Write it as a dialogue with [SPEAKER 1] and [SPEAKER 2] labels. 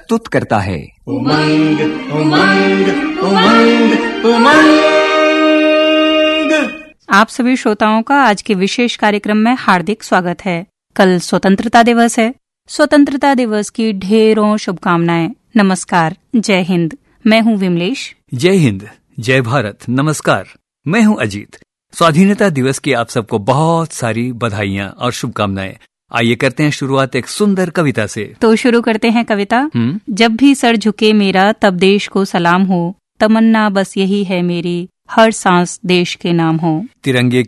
[SPEAKER 1] प्रस्तुत करता है
[SPEAKER 2] उमंग उमंग उमंग उमंग।
[SPEAKER 3] आप सभी श्रोताओं का आज के विशेष कार्यक्रम में हार्दिक स्वागत है। कल स्वतंत्रता दिवस है। स्वतंत्रता दिवस की ढेरों शुभकामनाएं। नमस्कार, जय हिंद। मैं हूं विमलेश।
[SPEAKER 1] जय हिंद, जय भारत। नमस्कार, मैं हूं अजीत। स्वाधीनता दिवस की आप सबको बहुत सारी बधाइयां और शुभकामनाएं। आइए करते हैं शुरुआत एक सुंदर कविता से।
[SPEAKER 3] तो शुरू करते हैं कविता। जब भी सर झुके मेरा तब देश को सलाम हो, तमन्ना बस यही है मेरी, हर सांस देश के नाम हो।
[SPEAKER 1] तिरंगे